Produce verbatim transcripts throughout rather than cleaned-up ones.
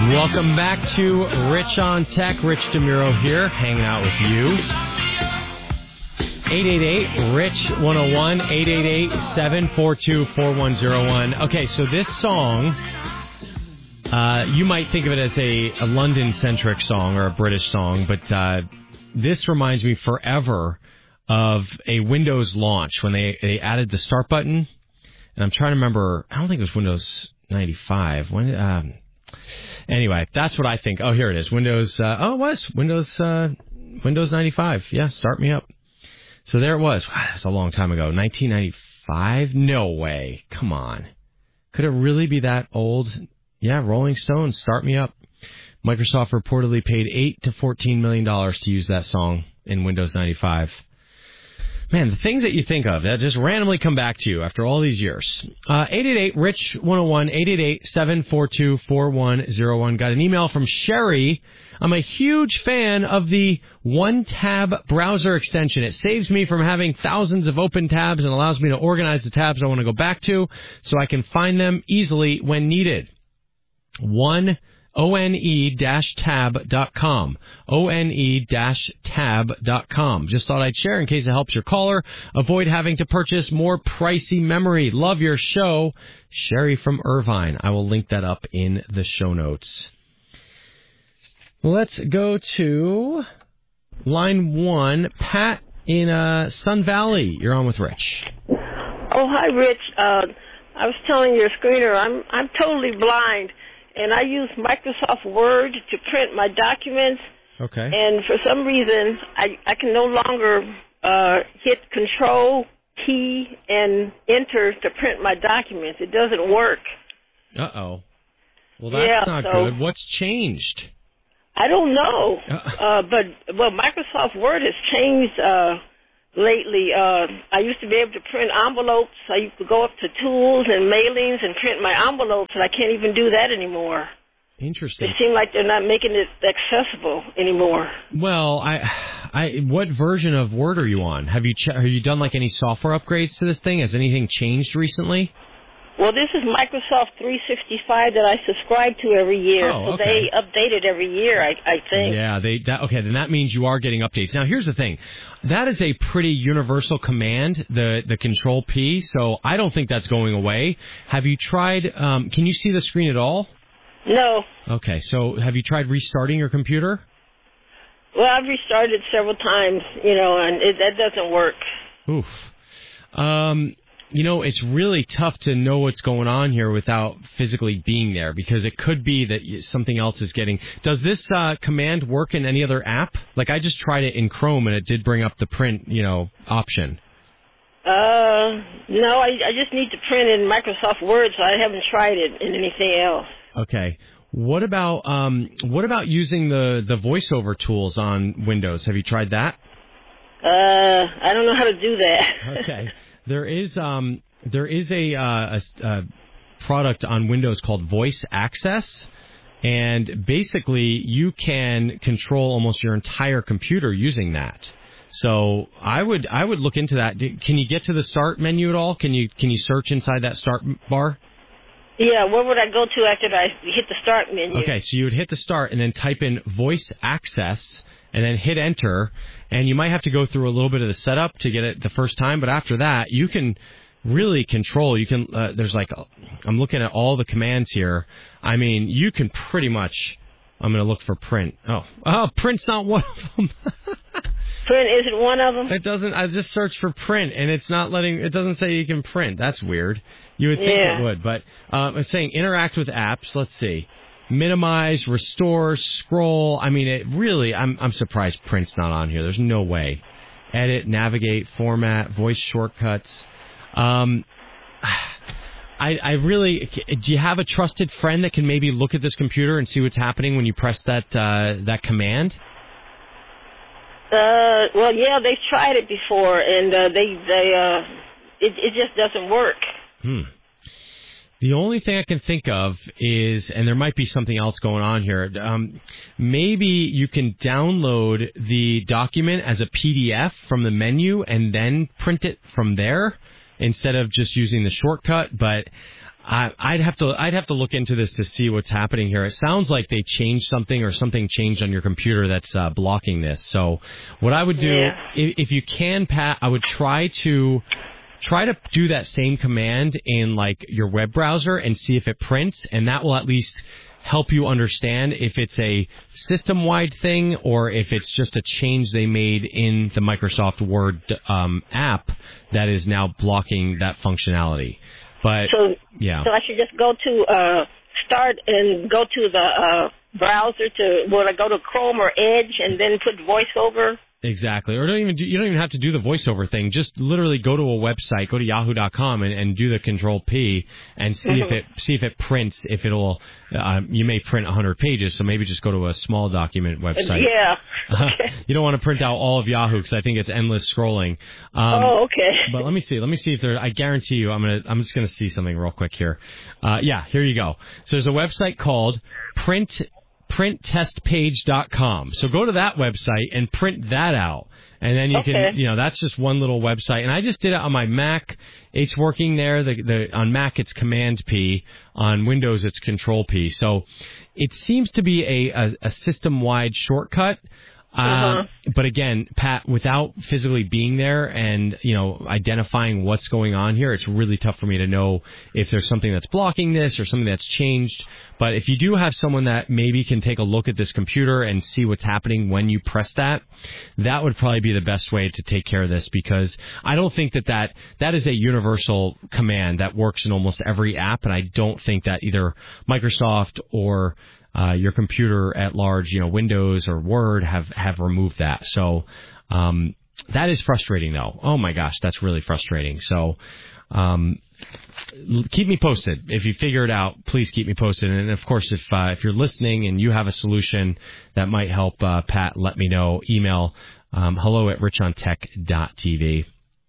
Welcome back to Rich on Tech. Rich DeMuro here, hanging out with you. eight eight eight, RICH one oh one, eight eight eight, seven four two, four one oh one. Okay, so this song, uh, you might think of it as a, a London-centric song or a British song, but uh, this reminds me forever of a Windows launch when they, they added the start button. And I'm trying to remember, I don't think it was Windows ninety-five. When, um, anyway, that's what I think. Oh, here it is. Windows, uh, oh, it was. Windows, uh, Windows ninety-five. Yeah, start me up. So there it was. Wow, that's a long time ago. nineteen ninety-five? No way. Come on. Could it really be that old? Yeah, Rolling Stones, start me up. Microsoft reportedly paid eight to fourteen million dollars to use that song in Windows ninety-five. Man, the things that you think of that just randomly come back to you after all these years. Uh, eight eight eight, RICH one oh one, eight eight eight, seven four two, four one oh one. Got an email from Sherry. I'm a huge fan of the one-tab browser extension. It saves me from having thousands of open tabs and allows me to organize the tabs I want to go back to so I can find them easily when needed. One O N E tab dot com. O N E tab dot com. Just thought I'd share in case it helps your caller. Avoid having to purchase more pricey memory. Love your show. Sherry from Irvine. I will link that up in the show notes. Let's go to line one. Pat in uh, Sun Valley. You're on with Rich. Oh, hi, Rich. Uh, I was telling your screener, I'm I'm totally blind. And I use Microsoft Word to print my documents. Okay. And for some reason, I, I can no longer uh, hit Control key and Enter to print my documents. It doesn't work. Uh-oh. Well, that's yeah, not so good. What's changed? I don't know. Uh, but well, Microsoft Word has changed uh, lately. Uh, I used to be able to print envelopes. I used to go up to tools and mailings and print my envelopes, and I can't even do that anymore. Interesting. It seems like they're not making it accessible anymore. Well, I, I, what version of Word are you on? Have you ch- have you done like any software upgrades to this thing? Has anything changed recently? Well, this is Microsoft three sixty-five that I subscribe to every year, oh, so okay. they update it every year, I, I think. Yeah, they. That, okay, then that means you are getting updates. Now, here's the thing. That is a pretty universal command, the the Control P, so I don't think that's going away. Have you tried, um, can you see the screen at all? No. Okay, so have you tried restarting your computer? Well, I've restarted several times, you know, and it, that doesn't work. Oof. Um... You know, it's really tough to know what's going on here without physically being there because it could be that something else is getting... Does this uh, command work in any other app? Like, I just tried it in Chrome, and it did bring up the print, you know, option. Uh, no, I, I just need to print in Microsoft Word, so I haven't tried it in anything else. Okay. What about um, what about using the, the voiceover tools on Windows? Have you tried that? Uh, I don't know how to do that. Okay. There is um there is a, uh, a, a product on Windows called Voice Access, and basically you can control almost your entire computer using that. So I would I would look into that. Can you get to the Start menu at all? Can you can you search inside that Start bar? Yeah, where would I go to after I hit the Start menu? Okay, so you would hit the Start and then type in Voice Access and then hit Enter, and you might have to go through a little bit of the setup to get it the first time, but after that, you can really control. You can, uh, there's like, I'm looking at all the commands here. I mean, you can pretty much, I'm going to look for print. Oh, oh, print's not one of them. Print isn't one of them? It doesn't, I just searched for print, and it's not letting, it doesn't say you can print. That's weird. You would think yeah. it would, but uh, I'm saying interact with apps. Let's see. Minimize, restore, scroll. I mean, it really, I'm I'm surprised print's not on here. There's no way. Edit, navigate, format, voice shortcuts. Um, I I really, do you have a trusted friend that can maybe look at this computer and see what's happening when you press that uh, that command? Uh, well, yeah, they've tried it before, and uh, they they uh, it it just doesn't work. Hmm. The only thing I can think of is, and there might be something else going on here, um, maybe you can download the document as a P D F from the menu and then print it from there instead of just using the shortcut. But I, I'd have to I'd have to look into this to see what's happening here. It sounds like they changed something or something changed on your computer that's uh, blocking this. So what I would do, yeah. if, if you can, Pat, I would try to try to do that same command in like your web browser and see if it prints, and that will at least help you understand if it's a system-wide thing or if it's just a change they made in the Microsoft Word um, app that is now blocking that functionality. But so, yeah. So I should just go to uh, start and go to the uh, browser to, will I go to Chrome or Edge and then put VoiceOver? Exactly. Or don't even do, you don't even have to do the voiceover thing. Just literally go to a website, go to yahoo dot com and, and do the control P and see mm-hmm. if it see if it prints. If it'll, uh, you may print one hundred pages, so maybe just go to a small document website. Yeah. Okay. Uh, you don't want to print out all of Yahoo because I think it's endless scrolling. Um, oh, okay. But let me see. Let me see if there. I guarantee you, I'm gonna. I'm just gonna see something real quick here. Uh, yeah, here you go. So there's a website called Print. print test page dot com. So go to that website and print that out. And then you okay. can, you know, that's just one little website. And I just did it on my Mac. It's working there. The, the, on Mac, it's Command P. On Windows, it's Control P. So it seems to be a, a, a system-wide shortcut. Uh, uh-huh. But again, Pat, without physically being there and, you know, identifying what's going on here, it's really tough for me to know if there's something that's blocking this or something that's changed. But if you do have someone that maybe can take a look at this computer and see what's happening when you press that, that would probably be the best way to take care of this, because I don't think that that, that is a universal command that works in almost every app. And I don't think that either Microsoft or Uh, your computer at large, you know, Windows or Word have, have removed that. So, um, that is frustrating though. Oh my gosh, that's really frustrating. So, um, keep me posted. If you figure it out, please keep me posted. And of course, if, uh, if you're listening and you have a solution that might help, uh, Pat, let me know. Email, um, hello at richontech dot t v.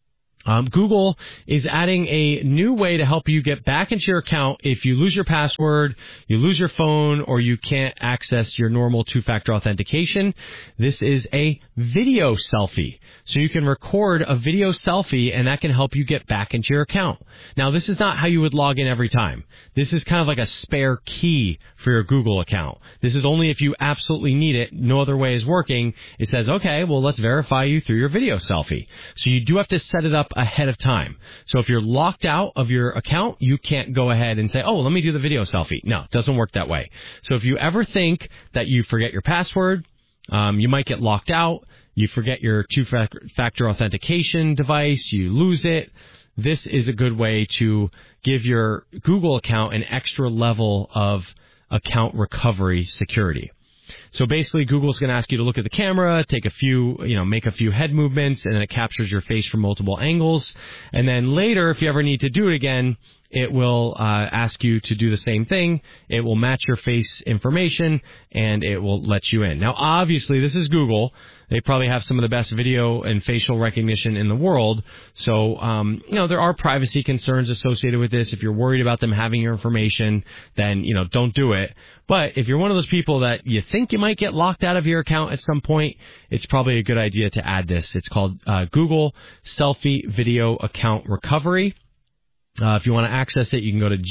Um, Google is adding a new way to help you get back into your account if you lose your password, you lose your phone, or you can't access your normal two-factor authentication. This is a video selfie. So you can record a video selfie, and that can help you get back into your account. Now, this is not how you would log in every time. This is kind of like a spare key for your Google account. This is only if you absolutely need it. No other way is working. It says, okay, well, let's verify you through your video selfie. So you do have to set it up ahead of time. So if you're locked out of your account, you can't go ahead and say, oh, let me do the video selfie. No, it doesn't work that way. So if you ever think that you forget your password, um, you might get locked out, you forget your two-factor authentication device, you lose it, this is a good way to give your Google account an extra level of account recovery security. So basically, Google's going to ask you to look at the camera, take a few, you know, make a few head movements, and then it captures your face from multiple angles. And then later, if you ever need to do it again, it will uh, ask you to do the same thing. It will match your face information, and it will let you in. Now, obviously, this is Google. They probably have some of the best video and facial recognition in the world. So, um, you know, there are privacy concerns associated with this. If you're worried about them having your information, then, you know, don't do it. But if you're one of those people that you think you might get locked out of your account at some point, it's probably a good idea to add this. It's called uh, Google Selfie Video Account Recovery. Uh, if you want to access it, you can go to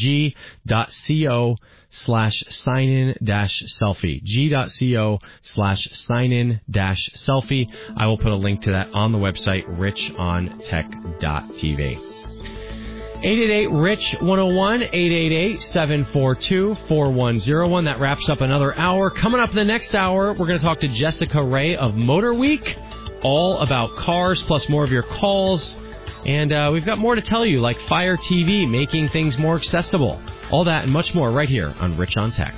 g.co slash sign in dash selfie. g.co slash sign in dash selfie. I will put a link to that on the website, rich on tech dot t v. eight eight eight, R I C H one oh one, eight eight eight, seven four two, four one oh one. That wraps up another hour. Coming up in the next hour, we're going to talk to Jessica Ray of Motor Week, all about cars, plus more of your calls. And uh, we've got more to tell you, like Fire T V, making things more accessible. All that and much more right here on Rich on Tech.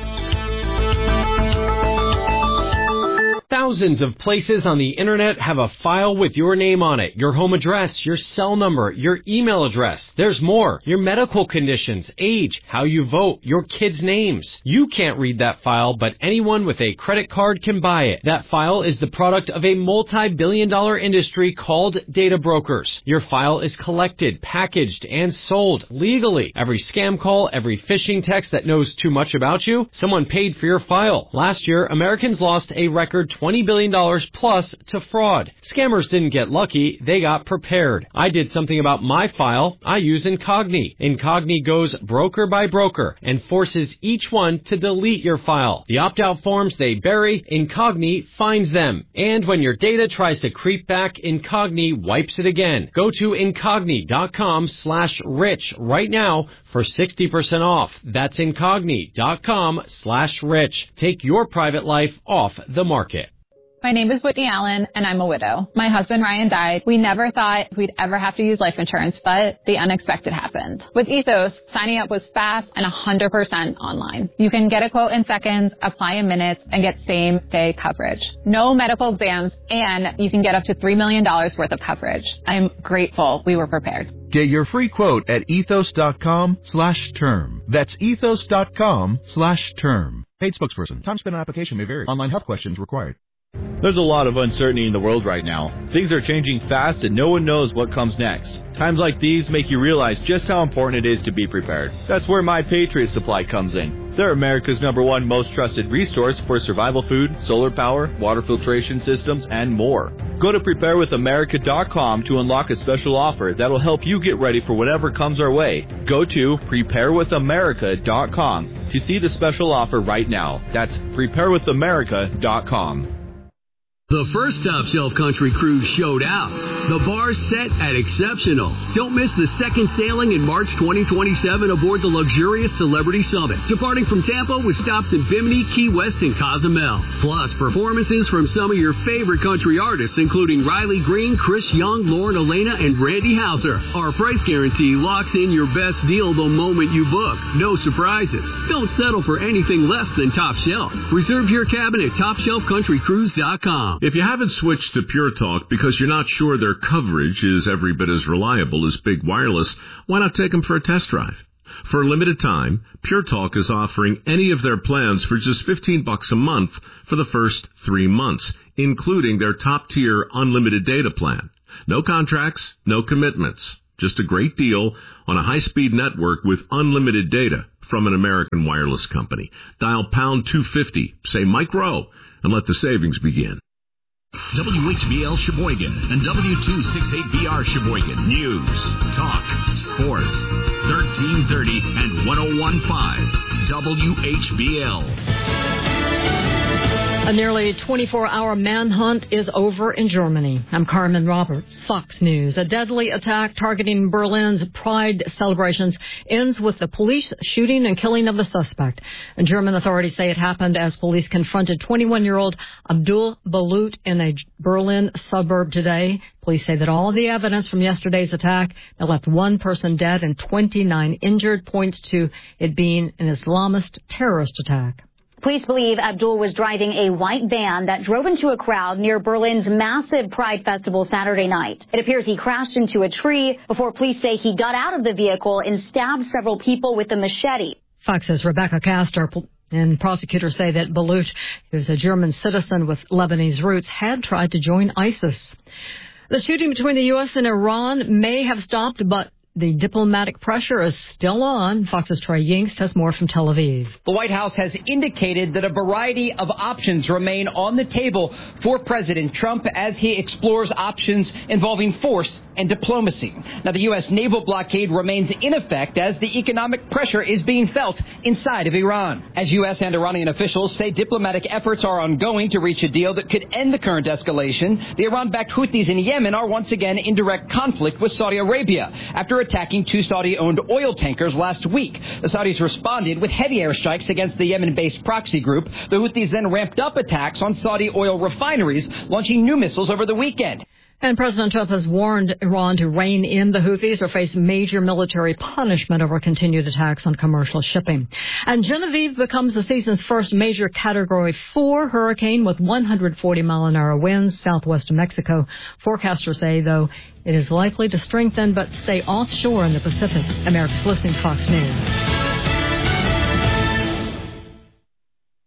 Thousands of places on the internet have a file with your name on it, your home address, your cell number, your email address. There's more. Your medical conditions, age, how you vote, your kids' names. You can't read that file, but anyone with a credit card can buy it. That file is the product of a multi-billion dollar industry called data brokers. Your file is collected, packaged, and sold legally. Every scam call, every phishing text that knows too much about you, someone paid for your file. Last year, Americans lost a record twenty twenty billion dollars plus to fraud. Scammers didn't get lucky, they got prepared. I did something about my file. I use Incogni. Incogni goes broker by broker and forces each one to delete your file. The opt-out forms they bury, Incogni finds them. And when your data tries to creep back, Incogni wipes it again. Go to Incogni.com slash rich right now for sixty percent off. That's Incogni.com slash rich. Take your private life off the market. My name is Whitney Allen, and I'm a widow. My husband, Ryan, died. We never thought we'd ever have to use life insurance, but the unexpected happened. With Ethos, signing up was fast and one hundred percent online. You can get a quote in seconds, apply in minutes, and get same-day coverage. No medical exams, and you can get up to three million dollars worth of coverage. I'm grateful we were prepared. Get your free quote at ethos.com slash term. That's ethos.com slash term. Paid spokesperson. Time spent on application may vary. Online health questions required. There's a lot of uncertainty in the world right now. Things are changing fast and no one knows what comes next. Times like these make you realize just how important it is to be prepared. That's where My Patriot Supply comes in. They're America's number one most trusted resource for survival food, solar power, water filtration systems, and more. Go to prepare with america dot com to unlock a special offer that'll help you get ready for whatever comes our way. Go to prepare with america dot com to see the special offer right now. That's prepare with america dot com. The first Top Shelf Country Cruise showed out. The bar set at exceptional. Don't miss the second sailing in March twenty twenty-seven aboard the luxurious Celebrity Summit, departing from Tampa with stops in Bimini, Key West, and Cozumel. Plus, performances from some of your favorite country artists, including Riley Green, Chris Young, Lauren Elena, and Randy Houser. Our price guarantee locks in your best deal the moment you book. No surprises. Don't settle for anything less than Top Shelf. Reserve your cabin at top shelf country cruise dot com. If you haven't switched to Pure Talk because you're not sure their coverage is every bit as reliable as Big Wireless, why not take them for a test drive? For a limited time, Pure Talk is offering any of their plans for just fifteen bucks a month for the first three months, including their top-tier unlimited data plan. No contracts, no commitments. Just a great deal on a high-speed network with unlimited data from an American wireless company. Dial pound two fifty, say Mike Rowe, and let the savings begin. W H B L Sheboygan and W two sixty-eight B R Sheboygan. News, talk, sports. thirteen thirty and ten fifteen. W H B L. A nearly twenty-four hour manhunt is over in Germany. I'm Carmen Roberts, Fox News. A deadly attack targeting Berlin's Pride celebrations ends with the police shooting and killing of the suspect. And German authorities say it happened as police confronted twenty-one-year-old Abdul Balut in a Berlin suburb today. Police say that all of the evidence from yesterday's attack that left one person dead and twenty-nine injured points to it being an Islamist terrorist attack. Police believe Abdul was driving a white van that drove into a crowd near Berlin's massive Pride Festival Saturday night. It appears he crashed into a tree before police say he got out of the vehicle and stabbed several people with a machete. Fox's Rebecca Castor and prosecutors say that Balut, who's a German citizen with Lebanese roots, had tried to join ISIS. The shooting between the U S and Iran may have stopped, but the diplomatic pressure is still on. Fox's Troy Yingst has more from Tel Aviv. The White House has indicated that a variety of options remain on the table for President Trump as he explores options involving force and diplomacy. Now, the U S naval blockade remains in effect as the economic pressure is being felt inside of Iran. As U S and Iranian officials say diplomatic efforts are ongoing to reach a deal that could end the current escalation, the Iran-backed Houthis in Yemen are once again in direct conflict with Saudi Arabia after attacking two Saudi-owned oil tankers last week. The Saudis responded with heavy airstrikes against the Yemen-based proxy group. The Houthis then ramped up attacks on Saudi oil refineries, launching new missiles over the weekend. And President Trump has warned Iran to rein in the Houthis or face major military punishment over continued attacks on commercial shipping. And Genevieve becomes the season's first major Category four hurricane with one hundred forty mile an hour winds southwest of Mexico. Forecasters say, though, it is likely to strengthen but stay offshore in the Pacific. America's listening to Fox News. Hello,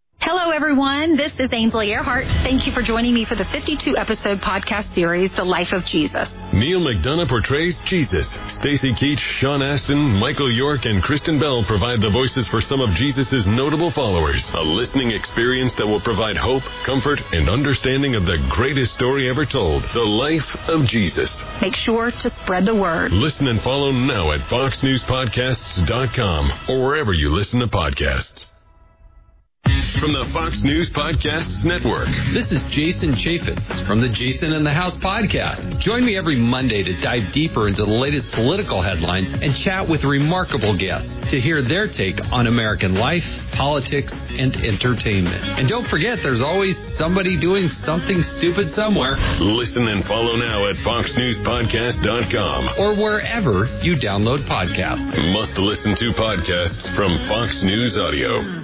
Hello, everyone. This is Ainsley Earhart. Thank you for joining me for the fifty-two episode podcast series, The Life of Jesus. Neil McDonough portrays Jesus. Stacey Keach, Sean Astin, Michael York, and Kristen Bell provide the voices for some of Jesus' notable followers. A listening experience that will provide hope, comfort, and understanding of the greatest story ever told, The Life of Jesus. Make sure to spread the word. Listen and follow now at fox news podcasts dot com or wherever you listen to podcasts. From the Fox News Podcasts Network. This is Jason Chaffetz from the Jason in the House podcast. Join me every Monday to dive deeper into the latest political headlines and chat with remarkable guests to hear their take on American life, politics, and entertainment. And don't forget, there's always somebody doing something stupid somewhere. Listen and follow now at fox news podcast dot com or wherever you download podcasts. Must listen to podcasts from Fox News Audio.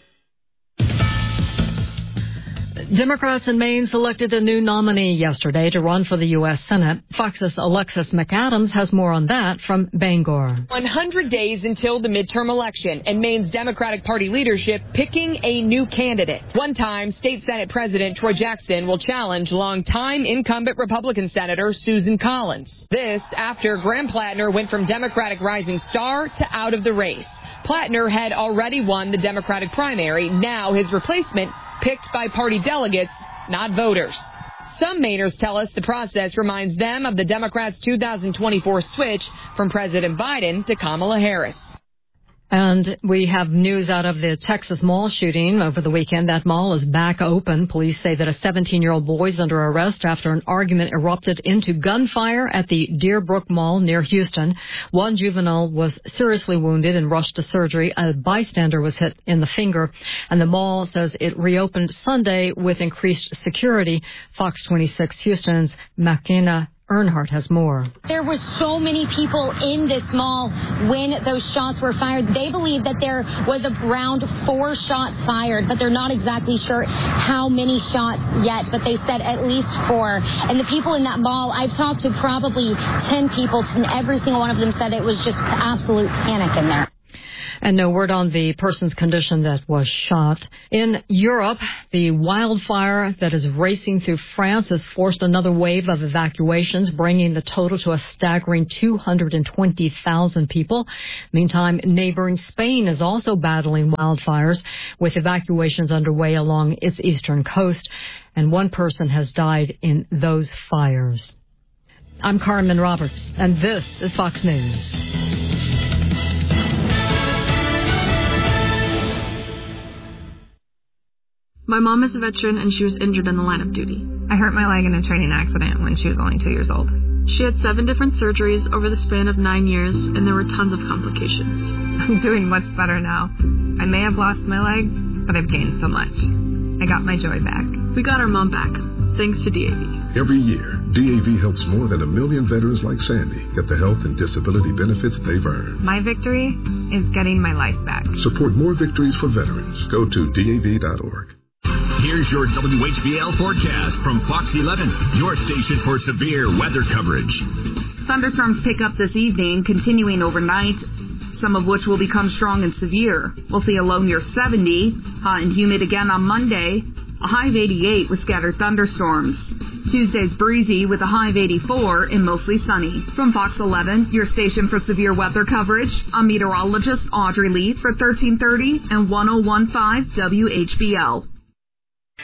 Democrats in Maine selected a new nominee yesterday to run for the U S. Senate. Fox's Alexis McAdams has more on that from Bangor. one hundred days until the midterm election and Maine's Democratic Party leadership picking a new candidate. One-time State Senate President Troy Jackson will challenge longtime incumbent Republican Senator Susan Collins. This after Graham Plattner went from Democratic Rising Star to out of the race. Plattner had already won the Democratic primary. Now his replacement picked by party delegates, not voters. Some Mainers tell us the process reminds them of the Democrats' two thousand twenty-four switch from President Biden to Kamala Harris. And we have news out of the Texas mall shooting over the weekend. That mall is back open. Police say that a seventeen-year-old boy is under arrest after an argument erupted into gunfire at the Deerbrook Mall near Houston. One juvenile was seriously wounded and rushed to surgery. A bystander was hit in the finger. And the mall says it reopened Sunday with increased security. Fox twenty-six Houston's McKenna Earnhardt has more. There were so many people in this mall when those shots were fired. They believe that there was around four shots fired, but they're not exactly sure how many shots yet, but they said at least four. And the people in that mall, I've talked to probably ten people, and every single one of them said it was just absolute panic in there. And no word on the person's condition that was shot. In Europe, the wildfire that is racing through France has forced another wave of evacuations, bringing the total to a staggering two hundred twenty thousand people. Meantime, neighboring Spain is also battling wildfires, with evacuations underway along its eastern coast, and one person has died in those fires. I'm Carmen Roberts, and this is Fox News. My mom is a veteran and she was injured in the line of duty. I hurt my leg in a training accident when she was only two years old. She had seven different surgeries over the span of nine years and there were tons of complications. I'm doing much better now. I may have lost my leg, but I've gained so much. I got my joy back. We got our mom back, thanks to D A V. Every year, D A V helps more than a million veterans like Sandy get the health and disability benefits they've earned. My victory is getting my life back. Support more victories for veterans. Go to D A V dot org. Here's your W H B L forecast from Fox eleven, your station for severe weather coverage. Thunderstorms pick up this evening, continuing overnight, some of which will become strong and severe. We'll see a low near seventy, hot and humid again on Monday, a high of eighty-eight with scattered thunderstorms. Tuesday's breezy with a high of eighty-four and mostly sunny. From Fox eleven, your station for severe weather coverage, I'm meteorologist Audrey Lee for thirteen thirty and ten fifteen W H B L.